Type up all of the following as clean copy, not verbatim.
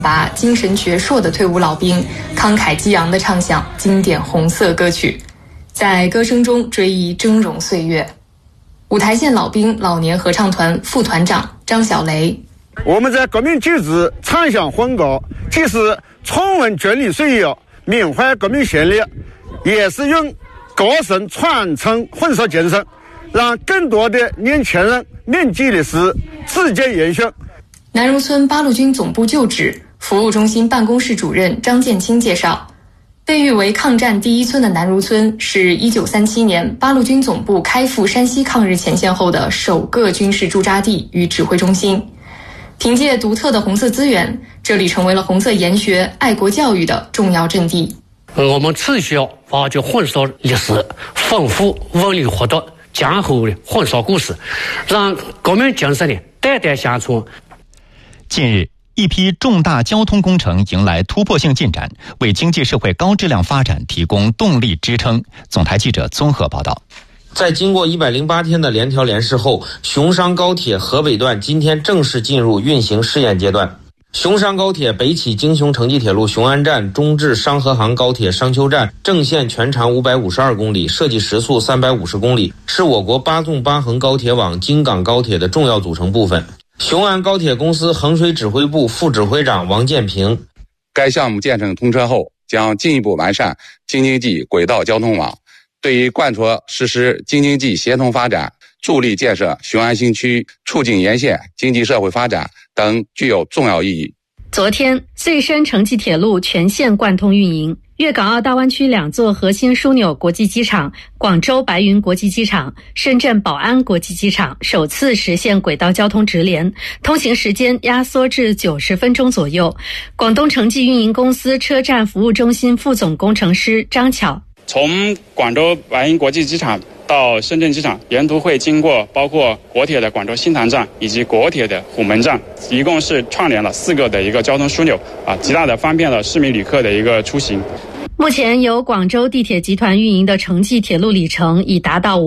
拔精神矍铄的退伍老兵慷慨激昂地唱响经典红色歌曲，在歌声中追忆峥嵘岁月。五台县老兵老年合唱团副团长张小雷： 我们在革命纪日唱响婚歌，既是重温军旅岁月，缅怀革命先烈，也是用歌声传承混色精神，让更多的年轻人铭记的是自荐延续。 南如村八路军总部旧址服务中心办公室主任张建清介绍，被誉为抗战第一村的南如村是1937年八路军总部开赴山西抗日前线后的首个军事驻扎地与指挥中心。凭借独特的红色资源，这里成为了红色研学、爱国教育的重要阵地。 我们持续挖掘混色历史，丰富文旅活动，江湖的混色故事，让革命精神代代相传。 近日，一批重大交通工程迎来突破性进展，为经济社会高质量发展提供动力支撑。总台记者综合报道。 在经过108天的联调联试后，熊商高铁河北段今天正式进入运行试验阶段。熊商高铁北起京雄城际铁路雄安站，中至商河杭高铁商丘站，正线全长552公里，设计时速350公里，是我国8纵8横高铁网京港高铁的重要组成部分。雄安高铁公司衡水指挥部副指挥长王建平： 该项目建成通车后，将进一步完善京津冀轨道交通网，对于贯彻实施京津冀协同发展、助力建设雄安新区、促进沿线经济社会发展等具有重要意义。 昨天，穗深城际铁路全线贯通运营，粤港澳大湾区2座核心枢纽国际机场广州白云国际机场、深圳宝安国际机场首次实现轨道交通直联，通行时间压缩至90分钟左右。广东城际运营公司车站服务中心副总工程师张巧： 从广州白云国际机场到深圳机场，沿途会经过包括国铁的广州新塘站以及国铁的虎门站，一共是串联了4个的一个交通枢纽，极大的方便了市民旅客的一个出行。 目前由广州地铁集团运营的城际铁路里程已达到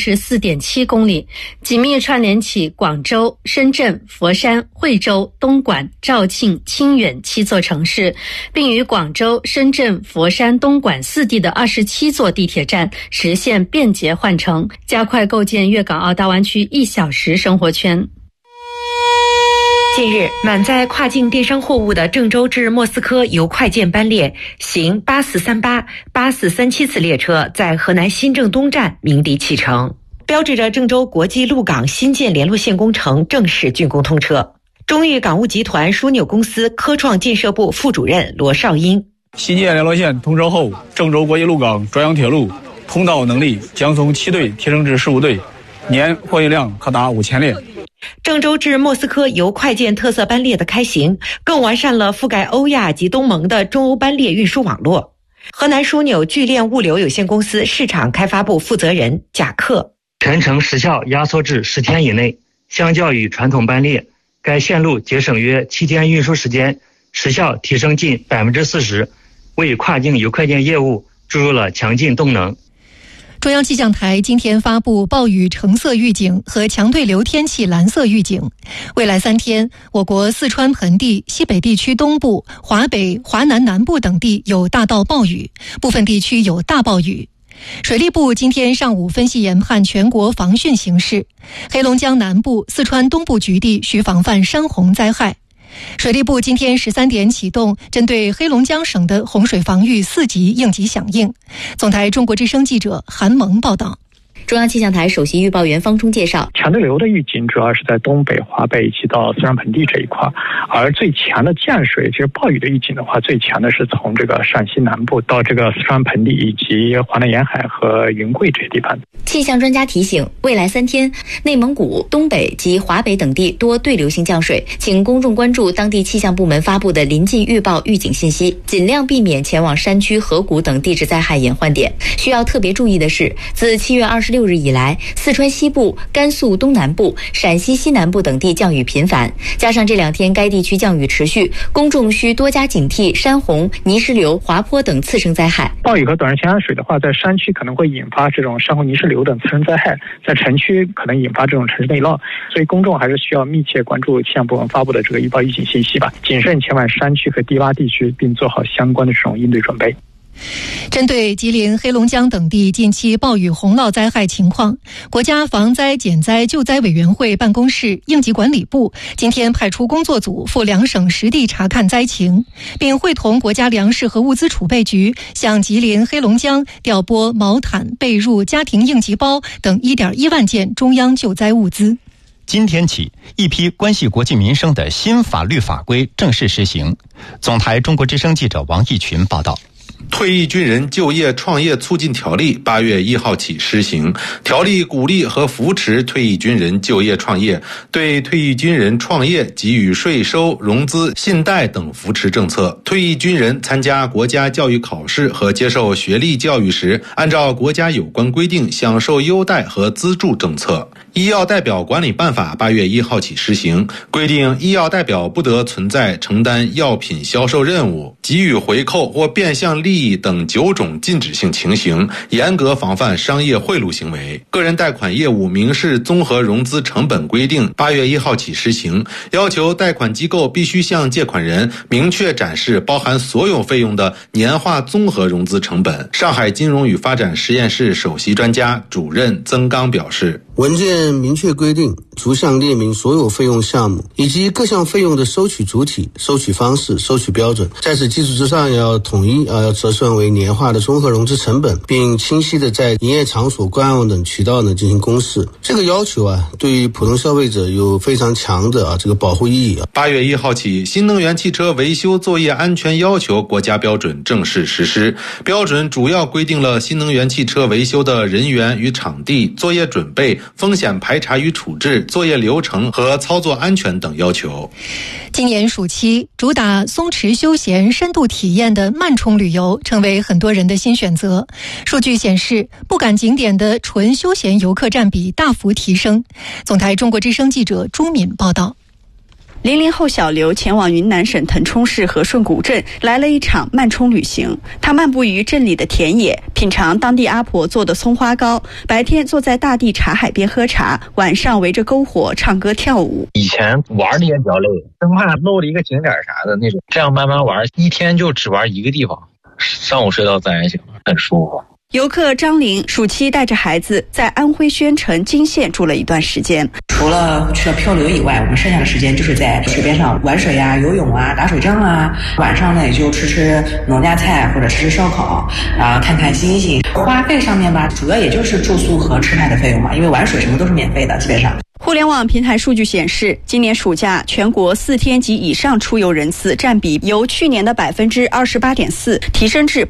564.7公里，紧密串联起广州、深圳、佛山、惠州、东莞、肇庆、清远7座城市，并与广州、深圳、佛山、东莞4地的27座地铁站实现便捷换乘，加快构建粤港澳大湾区1小时生活圈。 近日，满载跨境电商货物的郑州至莫斯科邮快件班列行8438、8437次列车在河南新郑东站鸣笛启程，标志着郑州国际陆港新建联络线工程正式竣工通车。中豫港务集团枢纽公司科创建设部副主任罗少英： 新建联络线通车后，郑州国际陆港专营铁路通道能力将从7队提升至15队，年货运量可达5000列。 郑州至莫斯科邮快件特色班列的开行，更完善了覆盖欧亚及东盟的中欧班列运输网络。河南枢纽聚链物流有限公司市场开发部负责人贾克： 全程时效压缩至10天以内，相较于传统班列，该线路节省约7天运输时间，时效提升近40%，为跨境邮快件业务注入了强劲动能。 中央气象台今天发布暴雨橙色预警和强对流天气蓝色预警。未来3天，我国四川盆地、西北地区东部、华北、华南南部等地有大到暴雨，部分地区有大暴雨。水利部今天上午分析研判全国防汛形势，黑龙江南部、四川东部局地需防范山洪灾害。水利部今天13点启动针对黑龙江省的洪水防御4级应急响应。总台中国之声记者韩萌报道。 中央气象台首席预报员方冲介绍， 强对流的预警主要是在东北、华北以及到四川盆地这一块，而最强的降水，就是暴雨的预警的话，最强的是从这个陕西南部到这个四川盆地以及华南沿海和云贵这些地方。 气象专家提醒，未来3天，内蒙古、东北及华北等地多对流性降水，请公众关注当地气象部门发布的临近预报预警信息，尽量避免前往山区、河谷等地质灾害隐患点。需要特别注意的是，自7月20 26日以来，四川西部、甘肃东南部、陕西西南部等地降雨频繁，加上这2天该地区降雨持续，公众需多加警惕山洪、泥石流、滑坡等次生灾害。 暴雨和短时间淹水的话，在山区可能会引发这种山洪、泥石流等次生灾害，在城区可能引发这种城市内涝，所以公众还是需要密切关注气象部门发布的这个预报预警信息吧，谨慎前往山区和低洼地区，并做好相关的这种应对准备。 针对吉林、黑龙江等地近期暴雨洪涝灾害情况，国家防灾减灾救灾委员会办公室应急管理部今天派出工作组赴2省实地查看灾情，并会同国家粮食和物资储备局向吉林、黑龙江调拨毛毯、被褥、家庭应急包等1.1万件中央救灾物资。 今天起，一批关系国计民生的新法律法规正式实行。总台中国之声记者王义群报道。 退役军人就业创业促进条例8月1号起施行，条例鼓励和扶持退役军人就业创业，对退役军人创业给予税收、融资、信贷等扶持政策。退役军人参加国家教育考试和接受学历教育时，按照国家有关规定享受优待和资助政策。医药代表管理办法8月1号起施行，规定医药代表不得存在承担药品销售任务、给予回扣或变相利益等9种禁止性情形，严格防范商业贿赂行为。个人贷款业务民事综合融资成本规定8月1号起施行，要求贷款机构必须向借款人明确展示包含所有费用的年化综合融资成本。上海金融与发展实验室首席专家主任曾刚表示， 文件明确规定，逐项列明所有费用项目以及各项费用的收取主体、收取方式、收取标准，在此基础之上要统一要折算为年化的综合融资成本，并清晰的在营业场所、官网等渠道进行公示。这个要求对于普通消费者有非常强的这个保护意义。 8月1号起，新能源汽车维修作业安全要求国家标准正式实施。标准主要规定了新能源汽车维修的人员与场地、作业准备、风险排查与处置、作业流程和操作安全等要求。 今年暑期，主打松弛休闲、深度体验的慢冲旅游成为很多人的新选择。数据显示，不赶景点的纯休闲游客占比大幅提升。总台中国之声记者朱敏报道。 00后小刘前往云南省腾冲市和顺古镇，来了一场慢冲旅行。他漫步于镇里的田野，品尝当地阿婆做的松花糕，白天坐在大地茶海边喝茶，晚上围着篝火唱歌跳舞。 以前玩的也比较累，生怕漏了一个景点啥的那种，这样慢慢玩，一天就只玩一个地方，上午睡到自然醒，很舒服。 游客张玲暑期带着孩子在安徽宣城金县住了一段时间。 除了去了漂流以外，我们剩下的时间就是在水边上玩水啊、游泳啊、打水仗啊。晚上呢，也就吃农家菜或者吃烧烤啊，看看星星。花费上面吧，主要也就是住宿和吃饭的费用嘛，因为玩水什么都是免费的，基本上。 互联网平台数据显示，今年暑假全国4天及以上出游人次占比由去年的28.4%提升至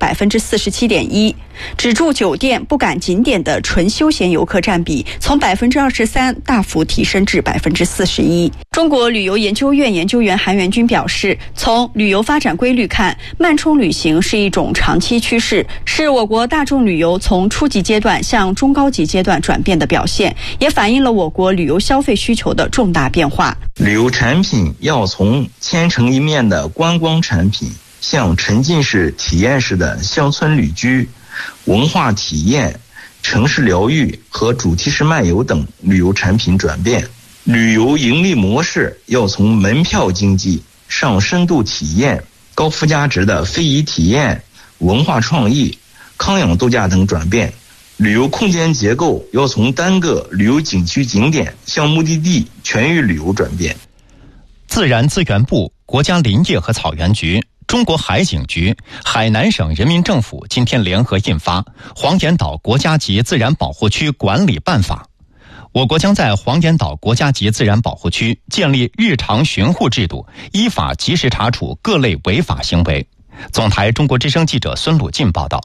47.1%。只住酒店不赶景点的纯休闲游客占比从23%大幅提升至41%。中国旅游研究院研究员韩元军表示，从旅游发展规律看，慢冲旅行是一种长期趋势，是我国大众旅游从初级阶段向中高级阶段转变的表现，也反映了我国旅游消费需求的重大变化。 旅游产品要从千城一面的观光产品向沉浸式体验式的乡村旅居、文化体验、城市疗愈和主题式漫游等旅游产品转变。旅游盈利模式要从门票经济上深度体验、高附加值的非遗体验、文化创意、康养度假等转变。旅游空间结构要从单个旅游景区景点向目的地全域旅游转变。 自然资源部、国家林业和草原局、中国海警局、海南省人民政府今天联合印发《黄岩岛国家级自然保护区管理办法》。我国将在黄岩岛国家级自然保护区建立日常巡护制度，依法及时查处各类违法行为。总台中国之声记者孙鲁进报道。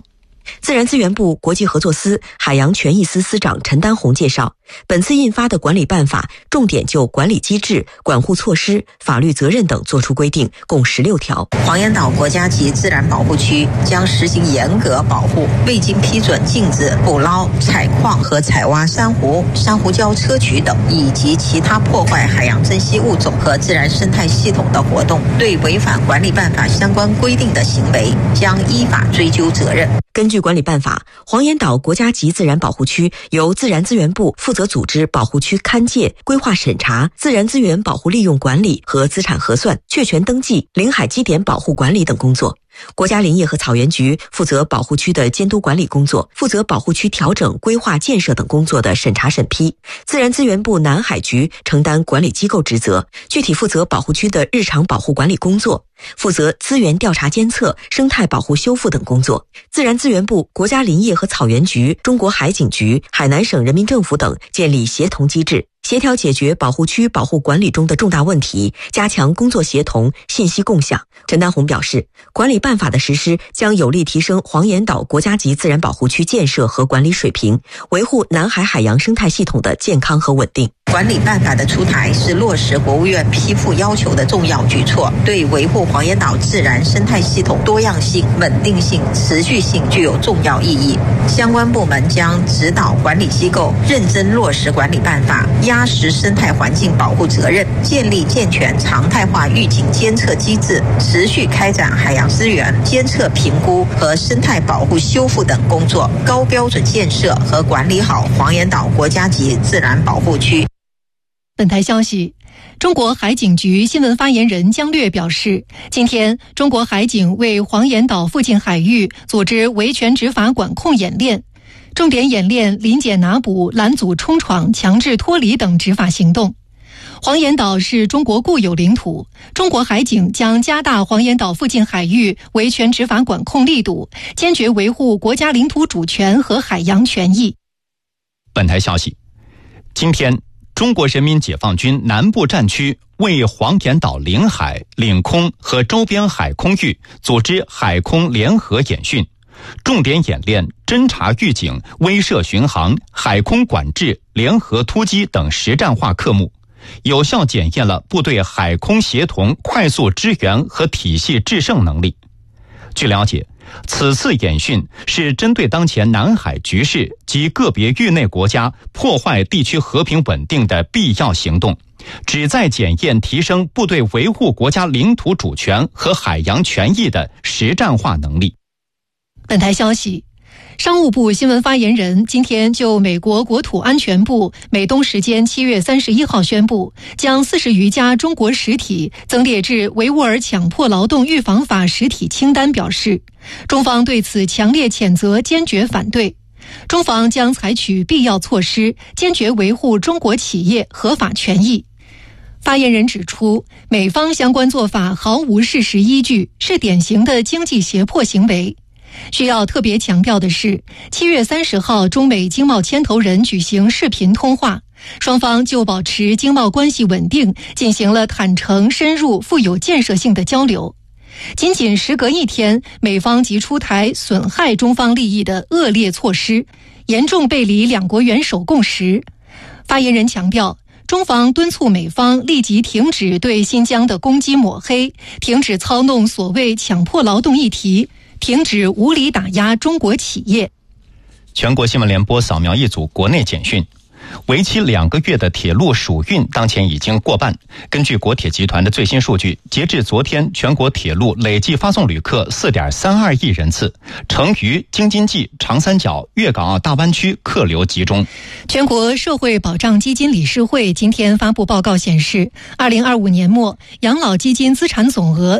自然资源部国际合作司海洋权益司司长陈丹红介绍，本次印发的管理办法重点就管理机制、管护措施、法律责任等作出规定，共16条。 黄岩岛国家级自然保护区将实行严格保护未经批准禁止捕捞、采矿和采挖珊瑚、珊瑚礁砗磲等，以及其他破坏海洋珍稀物种和自然生态系统的活动，对违反管理办法相关规定的行为将依法追究责任。 根据管理办法，黄岩岛国家级自然保护区由自然资源部负责组织保护区勘界、规划审查、自然资源保护利用管理和资产核算、确权登记、领海基点保护管理等工作。国家林业和草原局负责保护区的监督管理工作，负责保护区调整、规划建设等工作的审查审批。自然资源部南海局承担管理机构职责，具体负责保护区的日常保护管理工作，负责资源调查监测、生态保护修复等工作。自然资源部、国家林业和草原局、中国海警局、海南省人民政府等建立协同机制，协调解决保护区保护管理中的重大问题，加强工作协同、信息共享。陈丹红表示，管理办法的实施将有力提升黄岩岛国家级自然保护区建设和管理水平，维护南海海洋生态系统的健康和稳定。 管理办法的出台是落实国务院批复要求的重要举措，对维护黄岩岛自然生态系统多样性、稳定性、持续性具有重要意义。相关部门将指导管理机构认真落实管理办法，压实生态环境保护责任，建立健全常态化预警监测机制，持续开展海洋资源监测评估和生态保护修复等工作，高标准建设和管理好黄岩岛国家级自然保护区。 本台消息，中国海警局新闻发言人姜略表示，今天中国海警为黄岩岛附近海域组织维权执法管控演练，重点演练临检拿捕、拦阻冲闯、强制脱离等执法行动。黄岩岛是中国固有领土，中国海警将加大黄岩岛附近海域维权执法管控力度，坚决维护国家领土主权和海洋权益。 本台消息，今天中国人民解放军南部战区为黄岩岛领海、领空和周边海空域组织海空联合演训，重点演练侦察预警、威慑巡航、海空管制、联合突击等实战化科目，有效检验了部队海空协同、快速支援和体系制胜能力。据了解，此次演训是针对当前南海局势及个别域内国家破坏地区和平稳定的必要行动，旨在检验提升部队维护国家领土主权和海洋权益的实战化能力。 本台消息，商务部新闻发言人今天就美国国土安全部美东时间7月31号宣布，将40余家中国实体增列至维吾尔强迫劳动预防法实体清单，表示中方对此强烈谴责，坚决反对。中方将采取必要措施，坚决维护中国企业合法权益。发言人指出，美方相关做法毫无事实依据，是典型的经济胁迫行为。需要特别强调的是，7月30号中美经贸牵头人举行视频通话，双方就保持经贸关系稳定进行了坦诚、深入、富有建设性的交流。仅仅时隔一天，美方即出台损害中方利益的恶劣措施，严重背离两国元首共识。发言人强调，中方敦促美方立即停止对新疆的攻击抹黑，停止操弄所谓强迫劳动议题，停止无理打压中国企业。 全国新闻联播扫描一组国内简讯。为期2个月的铁路暑运当前已经过半。根据国铁集团的最新数据，截至昨天，全国铁路累计发送旅客 4.32 亿人次，成渝、京津冀、长三角、粤港澳大湾区客流集中。 全国社会保障基金理事会今天发布报告显示，2025年末养老基金资产总额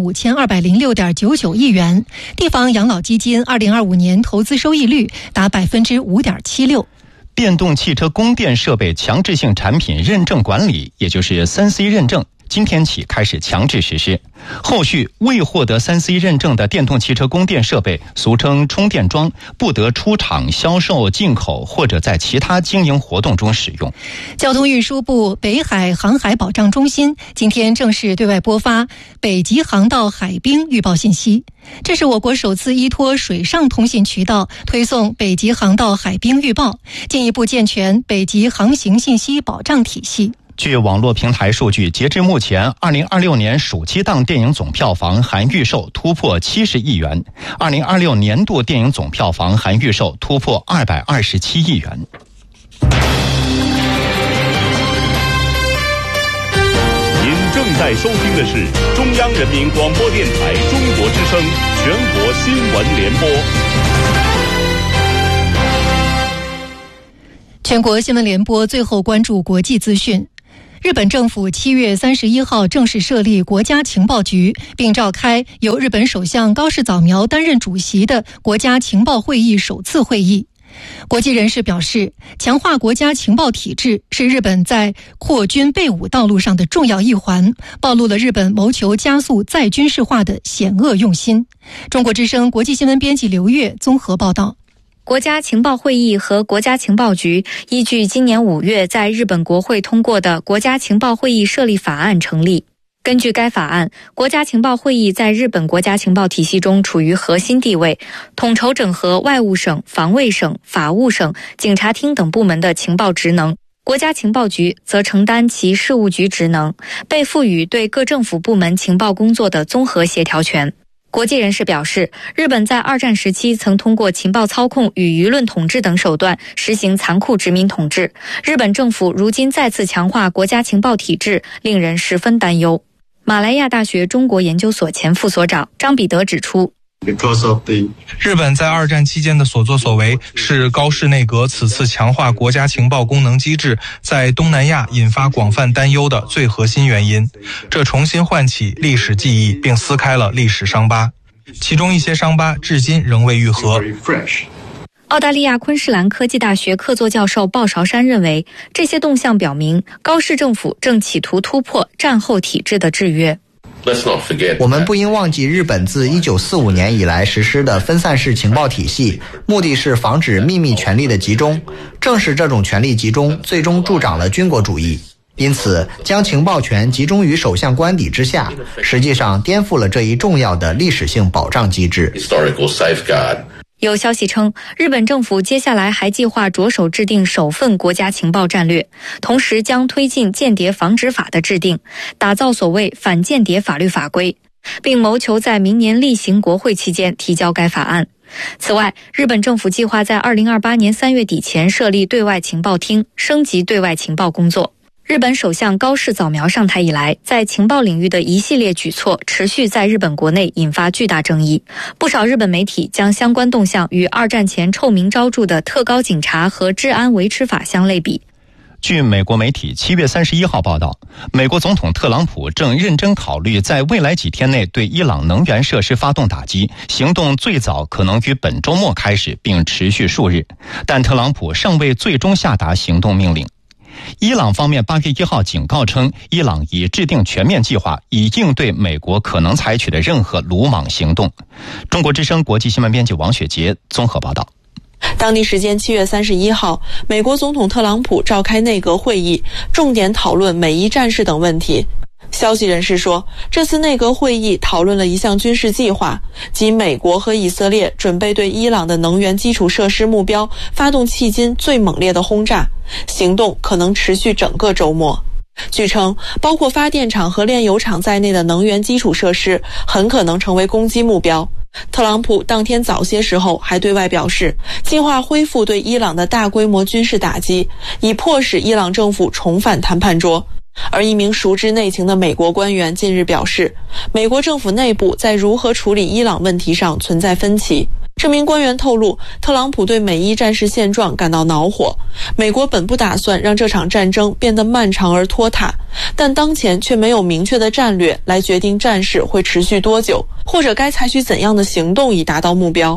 35206.99亿元，地方养老基金2025年投资收益率达 5.76%。电动汽车供电设备强制性产品认证管理，也就是3C 认证， 今天起开始强制实施。后续未获得3C 认证的电动汽车供电设备，俗称充电桩，不得出厂销售、进口或者在其他经营活动中使用。 交通运输部北海航海保障中心今天正式对外播发北极航道海冰预报信息，这是我国首次依托水上通信渠道推送北极航道海冰预报，进一步健全北极航行信息保障体系。 据网络平台数据，截至目前，2026年暑期档电影总票房含预售突破70亿元，2026年度电影总票房含预售突破227亿元。 您正在收听的是中央人民广播电台中国之声全国新闻联播。 全国新闻联播最后关注国际资讯。日本政府7月31号正式设立国家情报局，并召开由日本首相高市早苗担任主席的国家情报会议首次会议。国际人士表示，强化国家情报体制是日本在扩军备武道路上的重要一环，暴露了日本谋求加速再军事化的险恶用心。中国之声国际新闻编辑刘月综合报道。 国家情报会议和国家情报局依据今年5月在日本国会通过的国家情报会议设立法案成立。根据该法案，国家情报会议在日本国家情报体系中处于核心地位，统筹整合外务省、防卫省、法务省、警察厅等部门的情报职能。国家情报局则承担其事务局职能，被赋予对各政府部门情报工作的综合协调权。国际人士表示，日本在二战时期曾通过情报操控与舆论统治等手段实行残酷殖民统治。日本政府如今再次强化国家情报体制，令人十分担忧。马来亚大学中国研究所前副所长张彼得指出， 日本在二战期间的所作所为是高市内阁此次强化国家情报功能机制在东南亚引发广泛担忧的最核心原因。这重新唤起历史记忆，并撕开了历史伤疤，其中一些伤疤至今仍未愈合。 澳大利亚昆士兰科技大学客座教授鲍韶山认为，这些动向表明高市政府正企图突破战后体制的制约。 我们不应忘记日本自1945年以来实施的分散式情报体系，目的是防止秘密权力的集中。正是这种权力集中，最终助长了军国主义。因此，将情报权集中于首相官邸之下，实际上颠覆了这一重要的历史性保障机制。 有消息称，日本政府接下来还计划着手制定首份国家情报战略，同时将推进间谍防止法的制定，打造所谓反间谍法律法规，并谋求在明年例行国会期间提交该法案。此外，日本政府计划在2028年3月底前设立对外情报厅，升级对外情报工作。日本首相高市早苗上台以来，在情报领域的一系列举措持续在日本国内引发巨大争议。不少日本媒体将相关动向与二战前臭名昭著的特高警察和治安维持法相类比。 据美国媒体7月31号报道，美国总统特朗普正认真考虑在未来几天内对伊朗能源设施发动打击，行动最早可能于本周末开始，并持续数日，但特朗普尚未最终下达行动命令。伊朗方面8月1号警告称，伊朗已制定全面计划，以应对美国可能采取的任何鲁莽行动。中国之声国际新闻编辑王雪杰综合报道。 当地时间7月31号，美国总统特朗普召开内阁会议，重点讨论美伊战事等问题。消息人士说，这次内阁会议讨论了一项军事计划，即美国和以色列准备对伊朗的能源基础设施目标发动迄今最猛烈的轰炸，行动可能持续整个周末。据称，包括发电厂和炼油厂在内的能源基础设施很可能成为攻击目标。特朗普当天早些时候还对外表示，计划恢复对伊朗的大规模军事打击，以迫使伊朗政府重返谈判桌。而一名熟知内情的美国官员近日表示，美国政府内部在如何处理伊朗问题上存在分歧。这名官员透露，特朗普对美伊战事现状感到恼火，美国本不打算让这场战争变得漫长而拖沓，但当前却没有明确的战略来决定战事会持续多久，或者该采取怎样的行动以达到目标。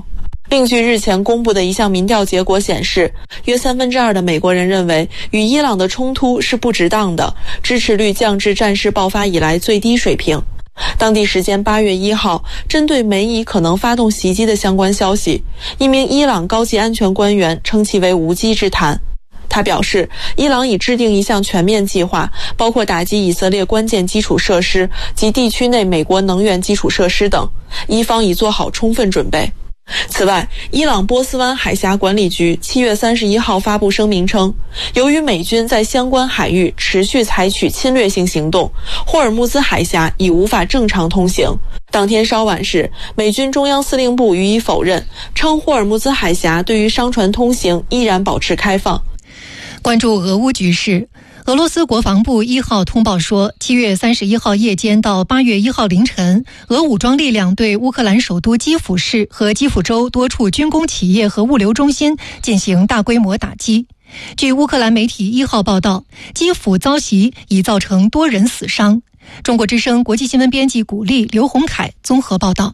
另据日前公布的一项民调结果显示，约2/3的美国人认为与伊朗的冲突是不值当的，支持率降至战事爆发以来最低水平。当地时间8月1号，针对美以可能发动袭击的相关消息，一名伊朗高级安全官员称其为无稽之谈。他表示，伊朗已制定一项全面计划，包括打击以色列关键基础设施及地区内美国能源基础设施等，伊方已做好充分准备。此外，伊朗波斯湾海峡管理局7月31号发布声明称，由于美军在相关海域持续采取侵略性行动，霍尔木兹海峡已无法正常通行。当天稍晚时，美军中央司令部予以否认，称霍尔木兹海峡对于商船通行依然保持开放。 关注俄乌局势，俄罗斯国防部1号通报说，7月31号夜间到8月1号凌晨，俄武装力量对乌克兰首都基辅市和基辅州多处军工企业和物流中心进行大规模打击。据乌克兰媒体1号报道，基辅遭袭已造成多人死伤。中国之声国际新闻编辑古丽、刘洪凯综合报道。